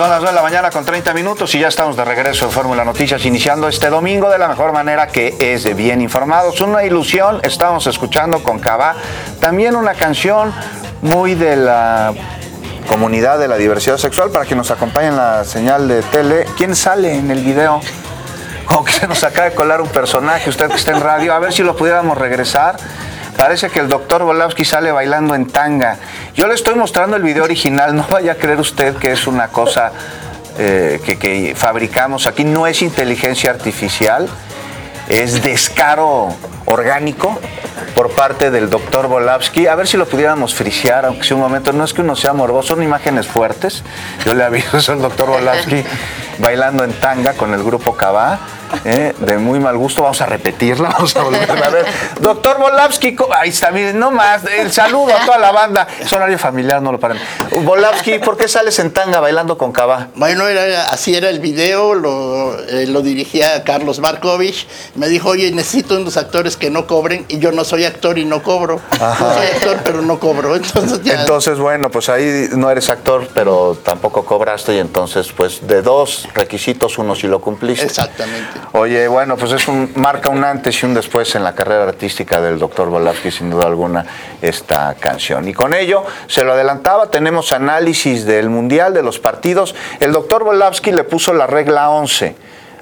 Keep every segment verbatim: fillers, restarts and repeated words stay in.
Son las nueve de la mañana con treinta minutos y ya estamos de regreso en Fórmula Noticias, iniciando este domingo de la mejor manera, que es de bien informados. Una ilusión, estamos escuchando con Cabá, también una canción muy de la comunidad de la diversidad sexual, para que nos acompañe en la señal de tele. ¿Quién sale en el video? Como que se nos acaba de colar un personaje, usted que está en radio, a ver si lo pudiéramos regresar. Parece que el doctor Volavsky sale bailando en tanga. Yo le estoy mostrando el video original, no vaya a creer usted que es una cosa eh, que, que fabricamos aquí. No es inteligencia artificial, es descaro orgánico por parte del doctor Volavsky. A ver si lo pudiéramos frisear, aunque sea un momento. No es que uno sea morboso, son imágenes fuertes. Yo le aviso al doctor Volavsky bailando en tanga con el grupo Cabá. Eh, de muy mal gusto, vamos a repetirla, vamos a volverla a ver. Doctor Volavsky, ahí está, miren, no más, el saludo a toda la banda. Es horario familiar, no lo paren. Volavsky, ¿por qué sales en tanga bailando con Cabá? Bueno, era, así era el video, lo, eh, lo dirigía Carlos Markovich. Me dijo, oye, necesito unos actores que no cobren, y yo no soy actor y no cobro. Ajá. No soy actor, pero no cobro. Entonces, ya... entonces, bueno, pues ahí no eres actor, pero tampoco cobraste, y entonces, pues, de dos requisitos, uno sí lo cumpliste. Exactamente. Oye, bueno, pues es un, marca un antes y un después en la carrera artística del doctor Volavsky, sin duda alguna, esta canción. Y con ello, se lo adelantaba, tenemos análisis del Mundial, de los partidos. El doctor Volavsky le puso la regla once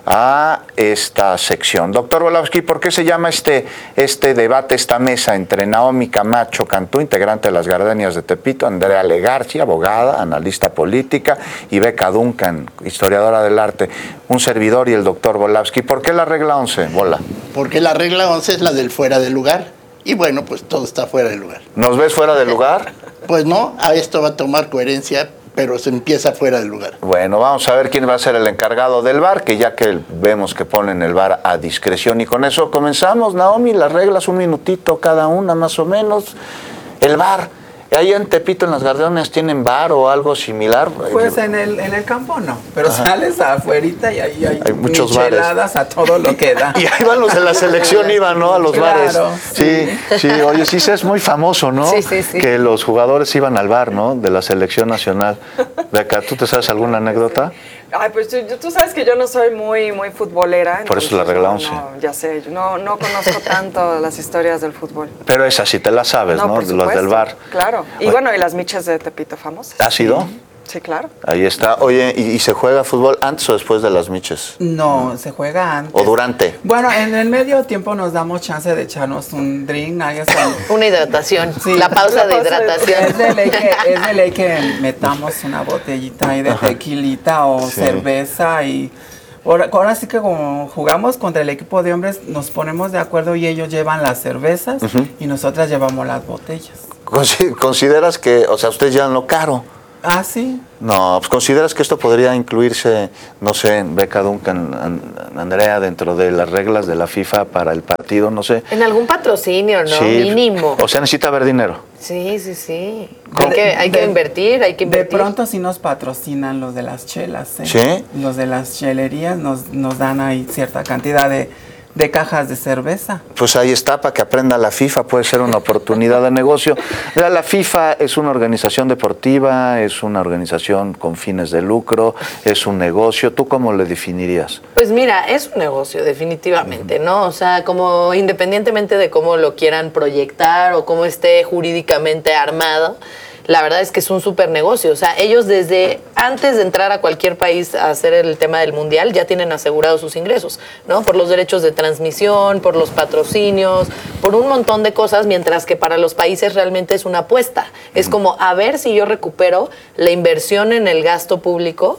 a esta sección. Doctor Volavsky, ¿por qué se llama este, este debate, esta mesa entre Naomi Camacho Cantú, integrante de las Gardenias de Tepito, Andrea Legarci, abogada, analista política, y Beca Duncan, historiadora del arte, un servidor, y el doctor Volavsky? ¿Por qué la regla once, Bola? Porque la regla once es la del fuera de lugar. Y bueno, pues todo está fuera de lugar. ¿Nos ves fuera de lugar? Pues no, a esto va a tomar coherencia, pero se empieza fuera del lugar. Bueno, vamos a ver quién va a ser el encargado del V A R, que ya que vemos que ponen el V A R a discreción. Y con eso comenzamos, Naomi, las reglas, un minutito cada una más o menos. El V A R, ahí en Tepito, en las Gardenias, ¿tienen V A R o algo similar? Pues en el, en el campo no, pero ajá, sales afuerita y ahí hay, hay muchos bares a todo lo que da. Y ahí van los de la selección, iban, ¿no? A los claro, bares. Sí, sí, sí, oye, sí, es muy famoso, ¿no? Sí, sí, sí. Que los jugadores iban al bar, ¿no? De la selección nacional. Beca, ¿tú te sabes alguna anécdota? Ay, pues tú, tú sabes que yo no soy muy muy futbolera. Por eso la regla once. No, ya sé, yo no, no conozco tanto las historias del fútbol. Pero esa sí te la sabes, ¿no? ¿no? Por Los del V A R. Claro. Y oye, bueno, y las michas de Tepito famosas. ¿Ha sido? Sí, claro. Ahí está. Oye, ¿y, y se juega fútbol antes o después de las miches? No, se juega antes. ¿O durante? Bueno, en el medio tiempo nos damos chance de echarnos un drink. Ahí está. Una hidratación. Sí, la pausa la de pausa hidratación. De, es, de ley que, es de ley que metamos una botellita ahí de tequilita o sí, cerveza. Y ahora, ahora sí que como jugamos contra el equipo de hombres, nos ponemos de acuerdo y ellos llevan las cervezas uh-huh, y nosotras llevamos las botellas. ¿Consideras que, o sea, ustedes llevan lo caro? Ah, sí. No, pues ¿consideras que esto podría incluirse, no sé, Beca Duncan, Andrea, dentro de las reglas de la FIFA para el partido, no sé? En algún patrocinio, ¿no? Sí, mínimo. O sea, necesita haber dinero. Sí, sí, sí. Hay que, hay de, que invertir, hay que invertir. De pronto sí nos patrocinan los de las chelas, ¿eh? ¿Sí? Los de las chelerías nos, nos dan ahí cierta cantidad de... de cajas de cerveza. Pues ahí está, para que aprenda la FIFA, puede ser una oportunidad de negocio. Mira, la FIFA es una organización deportiva, es una organización con fines de lucro, es un negocio. ¿Tú cómo le definirías? Pues mira, es un negocio, definitivamente, ¿no? O sea, como independientemente de cómo lo quieran proyectar o cómo esté jurídicamente armado, la verdad es que es un súper negocio. O sea, ellos desde antes de entrar a cualquier país a hacer el tema del mundial ya tienen asegurados sus ingresos, ¿no? Por los derechos de transmisión, por los patrocinios, por un montón de cosas, mientras que para los países realmente es una apuesta. Es como a ver si yo recupero la inversión en el gasto público,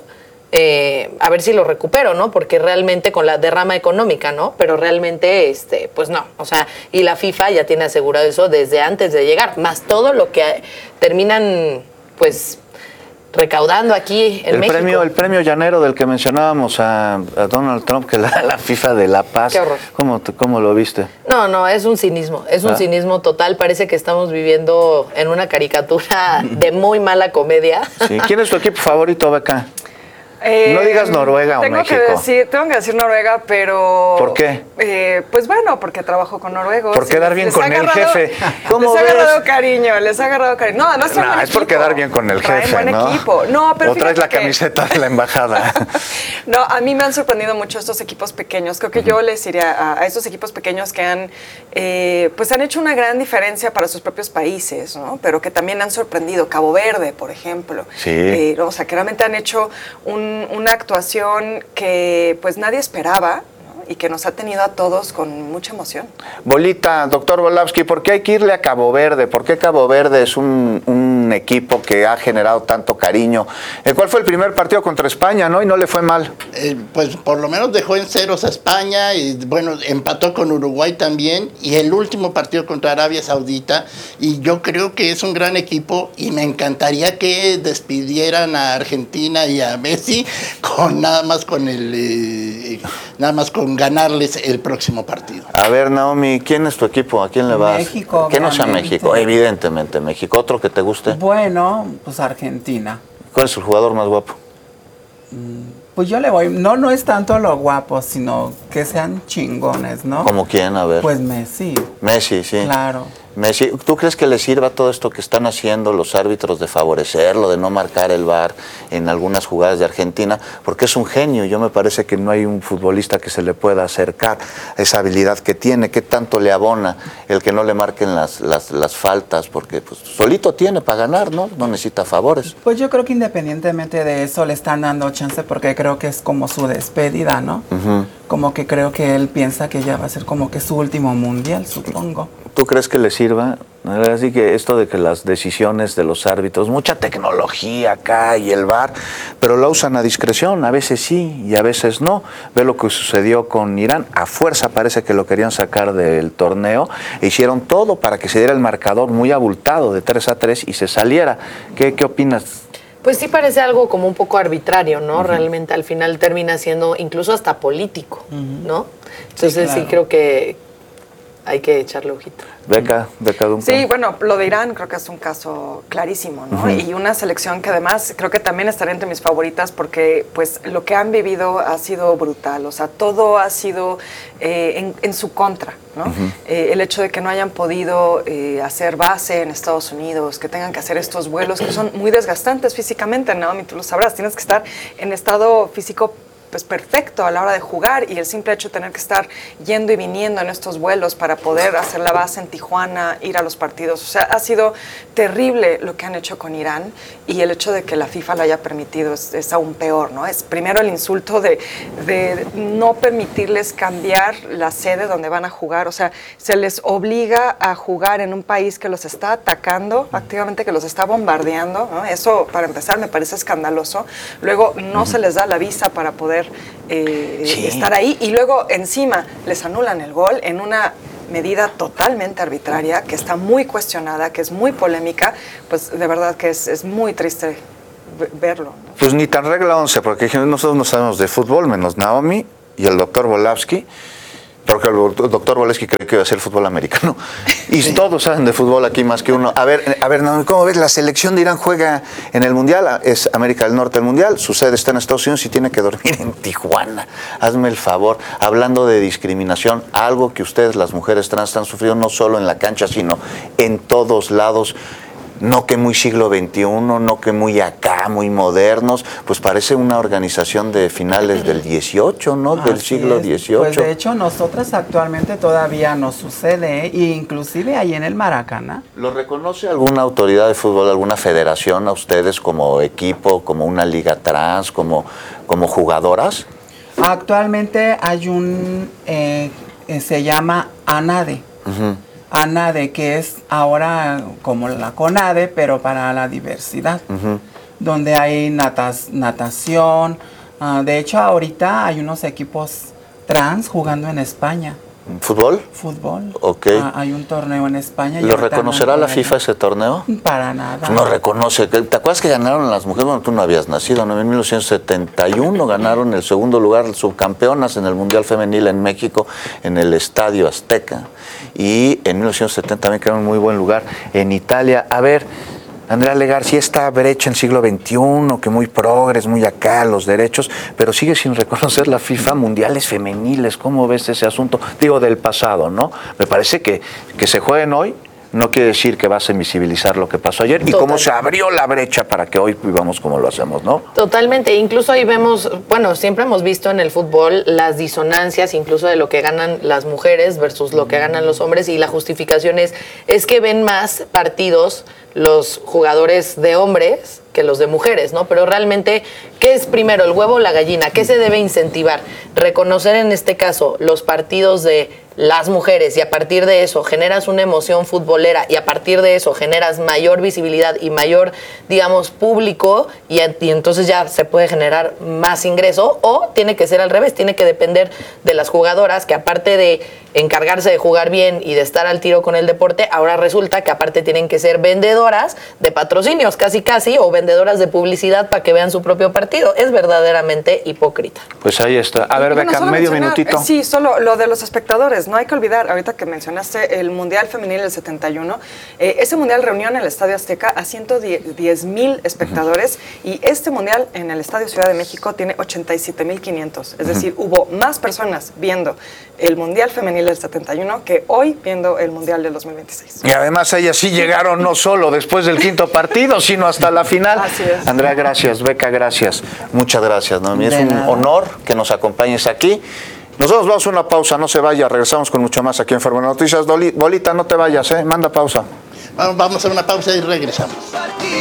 Eh, a ver si lo recupero, ¿no? Porque realmente con la derrama económica, ¿no? Pero realmente, este, pues no. O sea, y la FIFA ya tiene asegurado eso desde antes de llegar, más todo lo que terminan, pues, recaudando aquí en el México. Premio, el premio llanero del que mencionábamos a, a Donald Trump, que la, la FIFA de La Paz. Qué horror. ¿Cómo, ¿Cómo lo viste? No, no, es un cinismo, es un ¿Ah? cinismo total. Parece que estamos viviendo en una caricatura de muy mala comedia. Sí. ¿Quién es tu equipo favorito, Beca? Eh, no digas Noruega o tengo México. Que decir, tengo que decir Noruega, pero... ¿Por qué? Eh, pues bueno, porque trabajo con noruegos. Por quedar bien con el jefe. ¿Cómo les ha agarrado cariño, les ha agarrado cariño. No, además traen No, buen es por equipo. quedar bien con el Traen jefe, buen ¿no? equipo. No, pero o traes la que... camiseta de la embajada. No, a mí me han sorprendido mucho estos equipos pequeños. Creo que uh-huh. yo les diría a, a estos equipos pequeños que han, eh, pues han hecho una gran diferencia para sus propios países, ¿no? Pero que también han sorprendido. Cabo Verde, por ejemplo. Sí. Eh, o sea, que realmente han hecho un, una actuación que pues nadie esperaba, ¿no? Y que nos ha tenido a todos con mucha emoción. Bolita, doctor Volávsky, ¿por qué hay que irle a Cabo Verde? ¿Por qué Cabo Verde es un, un equipo que ha generado tanto cariño? ¿El cuál fue el primer partido contra España, no? Y no le fue mal. Eh, pues por lo menos dejó en ceros a España y bueno, empató con Uruguay también y el último partido contra Arabia Saudita, y yo creo que es un gran equipo y me encantaría que despidieran a Argentina y a Messi con nada más con el eh, nada más con ganarles el próximo partido. A ver, Naomi, ¿quién es tu equipo? ¿A quién le vas? México. ¿Qué no sea México? Evidentemente México. ¿Otro que te guste? Bueno, pues Argentina. ¿Cuál es el jugador más guapo? Pues yo le voy, no, no es tanto lo guapo, sino que sean chingones, ¿no? ¿Como quién? A ver. Pues Messi. Messi, sí. Claro. Messi, ¿tú crees que le sirva todo esto que están haciendo los árbitros de favorecerlo, de no marcar el V A R en algunas jugadas de Argentina? Porque es un genio. Yo me parece que no hay un futbolista que se le pueda acercar a esa habilidad que tiene. ¿Qué tanto le abona el que no le marquen las, las, las faltas? Porque pues, solito tiene para ganar, ¿no? No necesita favores. Pues yo creo que independientemente de eso le están dando chance porque creo que es como su despedida, ¿no? Uh-huh. Como que creo que él piensa que ya va a ser como que su último mundial, supongo. ¿Tú crees que le sirva? Así que esto de que las decisiones de los árbitros, mucha tecnología acá y el V A R, pero la usan a discreción, a veces sí y a veces no. Ve lo que sucedió con Irán, a fuerza parece que lo querían sacar del torneo, e hicieron todo para que se diera el marcador muy abultado de tres a tres y se saliera. ¿Qué, qué opinas? Pues sí parece algo como un poco arbitrario, ¿no? Uh-huh. Realmente al final termina siendo incluso hasta político, uh-huh. ¿no? Entonces sí, claro. sí creo que hay que echarle ojito. Beca, Beca Duncan. Sí, bueno, lo de Irán creo que es un caso clarísimo, ¿no? Uh-huh. Y una selección que además creo que también estaría entre mis favoritas porque pues lo que han vivido ha sido brutal, o sea, todo ha sido eh, en, en su contra, ¿no? Uh-huh. Eh, el hecho de que no hayan podido eh, hacer base en Estados Unidos, que tengan que hacer estos vuelos que son muy desgastantes físicamente, ¿no? Tú lo sabrás, tienes que estar en estado físico pues perfecto a la hora de jugar y el simple hecho de tener que estar yendo y viniendo en estos vuelos para poder hacer la base en Tijuana, ir a los partidos. O sea, ha sido terrible lo que han hecho con Irán y el hecho de que la FIFA lo haya permitido es, es aún peor, ¿no? Es primero el insulto de, de no permitirles cambiar la sede donde van a jugar. O sea, se les obliga a jugar en un país que los está atacando activamente, que los está bombardeando, ¿no? Eso, para empezar, me parece escandaloso. Luego, no uh-huh. se les da la visa para poder Eh, sí. estar ahí y luego encima les anulan el gol en una medida totalmente arbitraria que está muy cuestionada, que es muy polémica, pues de verdad que es, es muy triste verlo, ¿no? Pues ni tan regla once, porque nosotros no sabemos de fútbol, menos Naomi y el doctor Volávsky, porque el doctor Volávsky cree que iba a ser fútbol americano. Y sí. todos saben de fútbol aquí más que uno. A ver, a ver, ¿cómo ves? La selección de Irán juega en el Mundial, es América del Norte el Mundial, su sede está en Estados Unidos y tiene que dormir en Tijuana. Hazme el favor. Hablando de discriminación, algo que ustedes, las mujeres trans, están sufriendo no solo en la cancha, sino en todos lados. No que muy siglo veintiuno, no que muy acá, muy modernos, pues parece una organización de finales del dieciocho, ¿no? Así del siglo dieciocho. Pues de hecho nosotras actualmente todavía nos sucede, ¿eh? Y inclusive ahí en el Maracaná. ¿Lo reconoce alguna autoridad de fútbol, alguna federación a ustedes como equipo, como una liga trans, como, como jugadoras? Actualmente hay un, eh, se llama ANADE. Uh-huh. ANADE, que es ahora como la CONADE, pero para la diversidad, uh-huh. donde hay natas, natación. Uh, de hecho, ahorita hay unos equipos trans jugando en España. ¿Fútbol? Fútbol. Ok. Uh, hay un torneo en España. ¿Lo reconocerá la FIFA ese torneo? Para nada. No reconoce. ¿Te acuerdas que ganaron las mujeres? Bueno, tú no habías nacido, ¿no? En mil novecientos setenta y uno ganaron el segundo lugar, subcampeonas en el Mundial Femenil en México, en el Estadio Azteca. Y en mil novecientos setenta también quedaron en muy buen lugar en Italia. A ver, Andrea Legarci, esta brecha en siglo veintiuno, que muy progres, muy acá, los derechos, pero sigue sin reconocer la FIFA mundiales femeniles. ¿Cómo ves ese asunto? Digo, del pasado, ¿no? Me parece que, que se jueguen hoy no quiere decir que vas a invisibilizar lo que pasó ayer y cómo se abrió la brecha para que hoy vivamos como lo hacemos, ¿no? Totalmente. Incluso ahí vemos, bueno, siempre hemos visto en el fútbol las disonancias, incluso de lo que ganan las mujeres versus lo que ganan los hombres, y la justificación es, es que ven más partidos los jugadores de hombres que los de mujeres, ¿no? Pero realmente, ¿qué es primero, el huevo o la gallina? ¿Qué se debe incentivar? Reconocer en este caso los partidos de las mujeres, y a partir de eso generas una emoción futbolera, y a partir de eso generas mayor visibilidad y mayor, digamos, público, y, y entonces ya se puede generar más ingreso. O tiene que ser al revés, tiene que depender de las jugadoras, que aparte de encargarse de jugar bien y de estar al tiro con el deporte, ahora resulta que aparte tienen que ser vendedoras de patrocinios, casi casi, o vendedoras de publicidad para que vean su propio partido. Es verdaderamente hipócrita. Pues ahí está. A ver, Beca, medio minutito. Sí, solo lo de los espectadores. No hay que olvidar, ahorita que mencionaste el Mundial Femenil del setenta y uno, eh, ese Mundial reunió en el Estadio Azteca a ciento diez mil espectadores, y este Mundial en el Estadio Ciudad de México tiene ochenta y siete mil quinientos. Es decir, hubo más personas viendo el Mundial Femenil del setenta y uno que hoy viendo el Mundial del dos mil veintiséis. Y además ellas sí llegaron no solo después del quinto partido, sino hasta la final. Así es. Andrea, gracias. Beca, gracias. Muchas gracias, Noemí. Es un honor que nos acompañes aquí. Nosotros vamos a una pausa, no se vaya, regresamos con mucho más aquí en Fórmula Noticias. Bolita, no te vayas, ¿eh? Manda pausa. Vamos a una pausa y regresamos.